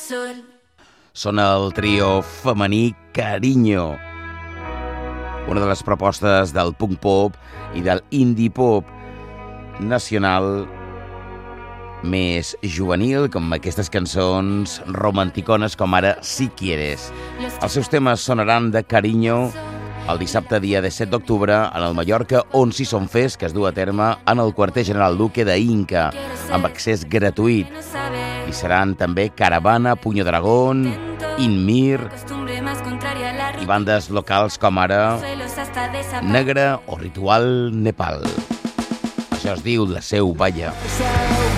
Són el trio femení Cariño, una de les propostes del punk pop i del indie pop nacional més juvenil, com aquestes cançons romanticones com ara Si Quieres. Els seus temes sonaran de Cariño el dissabte dia 17 d'octubre en el Mallorca On Season Fest, que es du a terme en el quarter General Duque d'Inca, amb accés gratuït. I seran també Caravana, Puño Dragón, Inmir i bandes locals com ara Negra o Ritual Nepal. Això es diu La Seu Balla.